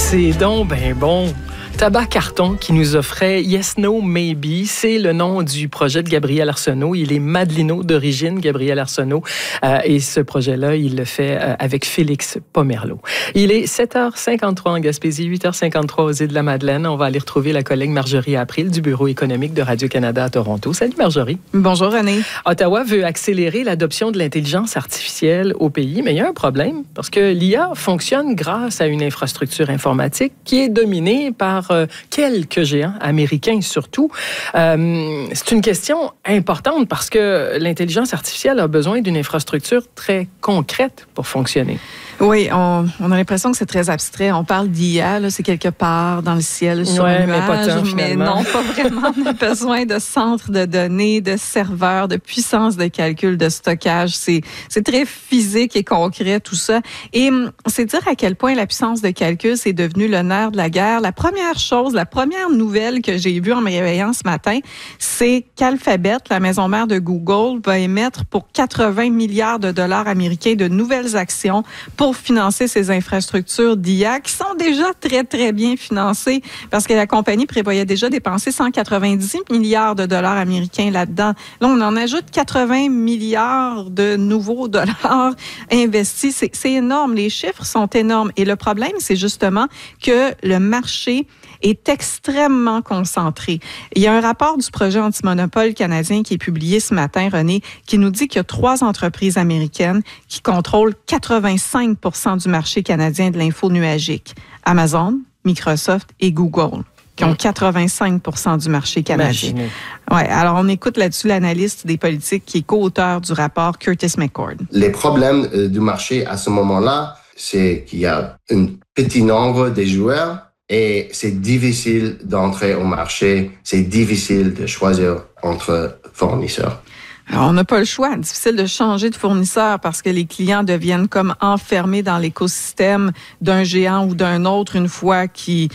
C'est donc ben bon. Tabac Carton qui nous offrait Yes, No, Maybe. C'est le nom du projet de Gabriel Arsenault. Il est Madelino d'origine, Gabriel Arsenault. Et ce projet-là, il le fait avec Félix Pomerleau. Il est 7h53 en Gaspésie, 8h53 aux Îles-de-la-Madeleine. On va aller retrouver la collègue Marjorie April du Bureau économique de Radio-Canada à Toronto. Salut Marjorie. Bonjour René. Ottawa veut accélérer l'adoption de l'intelligence artificielle au pays, mais il y a un problème parce que l'IA fonctionne grâce à une infrastructure informatique qui est dominée par quelques géants américains surtout. C'est une question importante parce que l'intelligence artificielle a besoin d'une infrastructure très concrète pour fonctionner. Oui, on a l'impression que c'est très abstrait. On parle d'IA, là, c'est quelque part dans le ciel, sur un nuage, mais pas tant, mais non, pas vraiment. On a besoin de centres de données, de serveurs, de puissance de calcul, de stockage. C'est très physique et concret, tout ça. Et c'est dire à quel point la puissance de calcul, c'est devenu le nerf de la guerre. La première nouvelle que j'ai vue en me réveillant ce matin, c'est qu'Alphabet, la maison mère de Google, va émettre pour 80 milliards de dollars américains de nouvelles actions pour financer ces infrastructures d'IA qui sont déjà très, très bien financées parce que la compagnie prévoyait déjà dépenser 190 milliards de dollars américains là-dedans. Là, on en ajoute 80 milliards de nouveaux dollars investis. C'est énorme. Les chiffres sont énormes. Et le problème, c'est justement que le marché est extrêmement concentré. Il y a un rapport du projet antimonopole canadien qui est publié ce matin, René, qui nous dit qu'il y a 3 entreprises américaines qui contrôlent 85% du marché canadien de l'info nuagique. Amazon, Microsoft et Google, qui ont 85% du marché canadien. Ouais, alors on écoute là-dessus l'analyste des politiques qui est co-auteur du rapport, Curtis McCord. Les problèmes du marché à ce moment-là, c'est qu'il y a un petit nombre de joueurs et c'est difficile d'entrer au marché, c'est difficile de choisir entre fournisseurs. Alors, on n'a pas le choix. Difficile de changer de fournisseur parce que les clients deviennent comme enfermés dans l'écosystème d'un géant ou d'un autre une fois qu'ils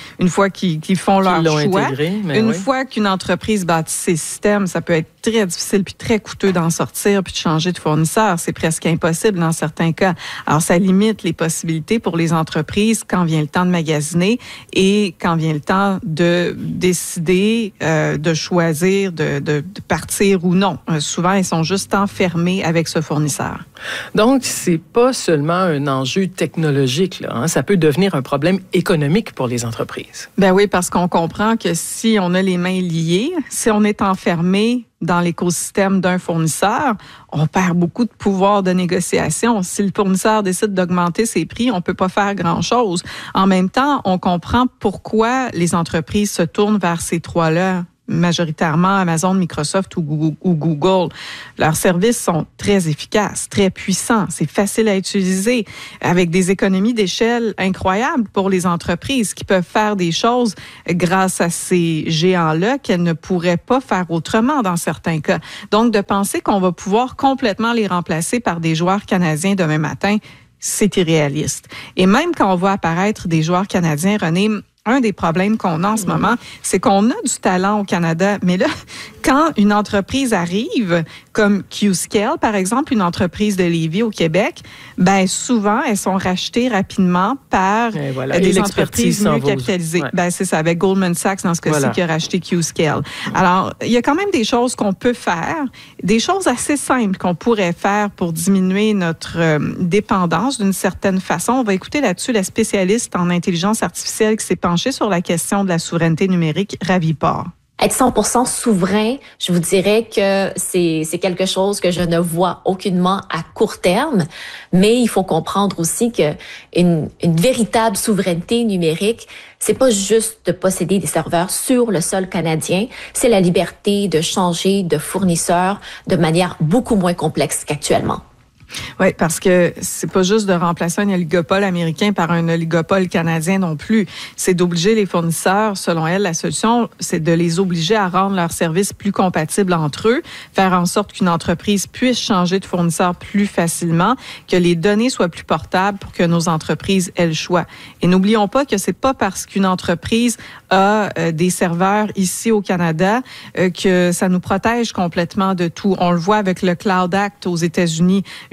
font leur choix. Une fois qu'une entreprise bâtit ses systèmes, ça peut être très difficile puis très coûteux d'en sortir puis de changer de fournisseur. C'est presque impossible dans certains cas. Alors, ça limite les possibilités pour les entreprises quand vient le temps de magasiner et quand vient le temps de décider de choisir de partir ou non. Souvent, ils sont juste enfermés avec ce fournisseur. Donc, c'est pas seulement un enjeu technologique, là, hein? Ça peut devenir un problème économique pour les entreprises. Ben oui, parce qu'on comprend que si on a les mains liées, si on est enfermé dans l'écosystème d'un fournisseur, on perd beaucoup de pouvoir de négociation. Si le fournisseur décide d'augmenter ses prix, on peut pas faire grand-chose. En même temps, on comprend pourquoi les entreprises se tournent vers ces 3-là. Majoritairement Amazon, Microsoft ou Google. Leurs services sont très efficaces, très puissants. C'est facile à utiliser avec des économies d'échelle incroyables pour les entreprises qui peuvent faire des choses grâce à ces géants-là qu'elles ne pourraient pas faire autrement dans certains cas. Donc, de penser qu'on va pouvoir complètement les remplacer par des joueurs canadiens demain matin, c'est irréaliste. Et même quand on voit apparaître des joueurs canadiens, René, un des problèmes qu'on a en ce moment, c'est qu'on a du talent au Canada, mais là, quand une entreprise arrive, comme Qscale, par exemple, une entreprise de Lévis au Québec, ben souvent, elles sont rachetées rapidement par des entreprises mieux capitalisées. Ben, c'est ça, avec Goldman Sachs, dans ce cas-ci, qui a racheté Qscale. Alors, il y a quand même des choses qu'on peut faire, des choses assez simples qu'on pourrait faire pour diminuer notre dépendance d'une certaine façon. On va écouter là-dessus la spécialiste en intelligence artificielle qui s'est penchée sur la question de la souveraineté numérique, Ravi Por. Être 100% souverain, je vous dirais que c'est quelque chose que je ne vois aucunement à court terme, mais il faut comprendre aussi que une véritable souveraineté numérique, c'est pas juste de posséder des serveurs sur le sol canadien, c'est la liberté de changer de fournisseur de manière beaucoup moins complexe qu'actuellement. Oui, parce que c'est pas juste de remplacer un oligopole américain par un oligopole canadien non plus. C'est d'obliger les fournisseurs, selon elle, la solution, c'est de les obliger à rendre leurs services plus compatibles entre eux, faire en sorte qu'une entreprise puisse changer de fournisseur plus facilement, que les données soient plus portables pour que nos entreprises aient le choix. Et n'oublions pas que c'est pas parce qu'une entreprise a des serveurs ici au Canada que ça nous protège complètement de tout. On le voit avec le Cloud Act aux États-Unis. Une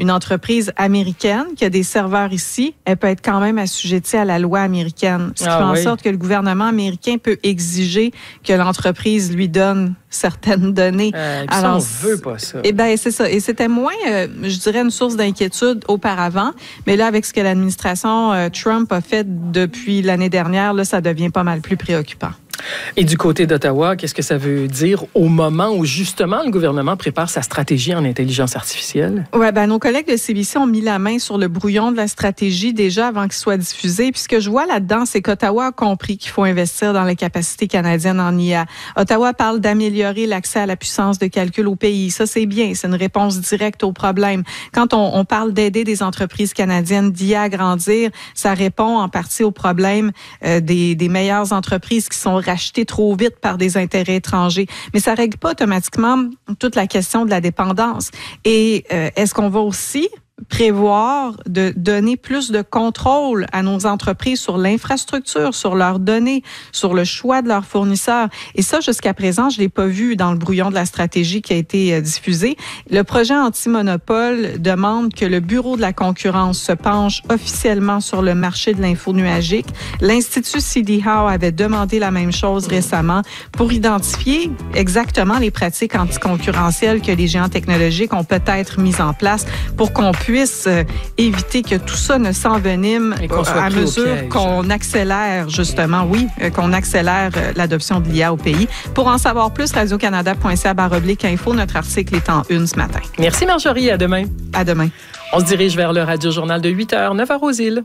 une entreprise américaine qui a des serveurs ici, elle peut être quand même assujettie à la loi américaine. Ce qui fait en sorte que le gouvernement américain peut exiger que l'entreprise lui donne certaines données. Alors, on veut pas ça. Eh bien, c'est ça. Et c'était moins, je dirais, une source d'inquiétude auparavant. Mais là, avec ce que l'administration Trump a fait depuis l'année dernière, là, ça devient pas mal plus préoccupant. Et du côté d'Ottawa, qu'est-ce que ça veut dire au moment où, justement, le gouvernement prépare sa stratégie en intelligence artificielle? Oui, ben nos collègues de CBC ont mis la main sur le brouillon de la stratégie déjà avant qu'il soit diffusé. Puis ce que je vois là-dedans, c'est qu'Ottawa a compris qu'il faut investir dans les capacités canadiennes en IA. Ottawa parle d'améliorer l'accès à la puissance de calcul au pays. Ça, c'est bien. C'est une réponse directe au problème. Quand on parle d'aider des entreprises canadiennes d'IA à grandir, ça répond en partie au problème des meilleures entreprises qui sont rachetées trop vite par des intérêts étrangers. Mais ça règle pas automatiquement toute la question de la dépendance. Et est-ce qu'on va aussi prévoir de donner plus de contrôle à nos entreprises sur l'infrastructure, sur leurs données, sur le choix de leurs fournisseurs? Et ça, jusqu'à présent, je l'ai pas vu dans le brouillon de la stratégie qui a été diffusé. Le projet anti-monopole demande que le Bureau de la concurrence se penche officiellement sur le marché de l'info nuagique. L'Institut CD Howe avait demandé la même chose récemment pour identifier exactement les pratiques anticoncurrentielles que les géants technologiques ont peut-être mises en place pour qu'on puisse éviter que tout ça ne s'envenime à mesure qu'on accélère, justement, qu'on accélère l'adoption de l'IA au pays. Pour en savoir plus, radiocanada.ca/info, notre article est en une ce matin. Merci Marjorie, à demain. À demain. On se dirige vers le Radio-Journal de 8h, 9h aux îles.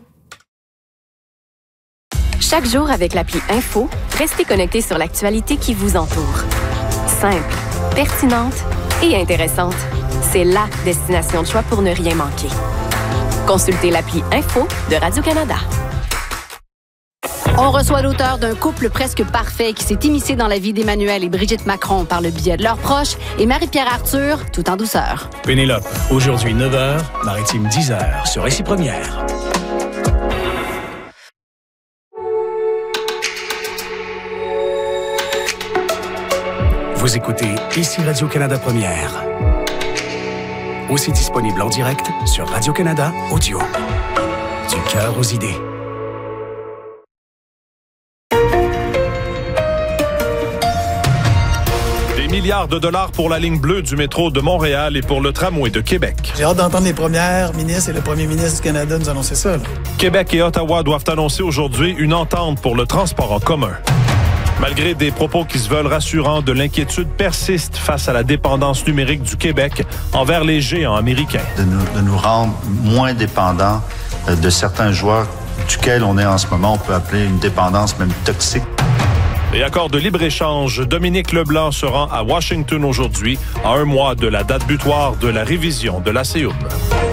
Chaque jour avec l'appli Info, restez connectés sur l'actualité qui vous entoure. Simple, pertinente et intéressante. C'est la destination de choix pour ne rien manquer. Consultez l'appli Info de Radio-Canada. On reçoit l'auteur d'un couple presque parfait qui s'est immiscé dans la vie d'Emmanuel et Brigitte Macron par le biais de leurs proches et Marie-Pierre Arthur, tout en douceur. Pénélope, aujourd'hui 9h, Maritime 10h, sur Ici Première. Vous écoutez Ici Radio-Canada Première. Aussi disponible en direct sur Radio-Canada Audio. Du cœur aux idées. Des milliards de dollars pour la ligne bleue du métro de Montréal et pour le tramway de Québec. J'ai hâte d'entendre les premières ministres et le premier ministre du Canada nous annoncer ça. Là. Québec et Ottawa doivent annoncer aujourd'hui une entente pour le transport en commun. Malgré des propos qui se veulent rassurants, de l'inquiétude persiste face à la dépendance numérique du Québec envers les géants américains. De nous rendre moins dépendants de certains joueurs duquel on est en ce moment, on peut appeler une dépendance même toxique. Et accord de libre-échange, Dominique Leblanc se rend à Washington aujourd'hui, à un mois de la date butoir de la révision de l'ACUM.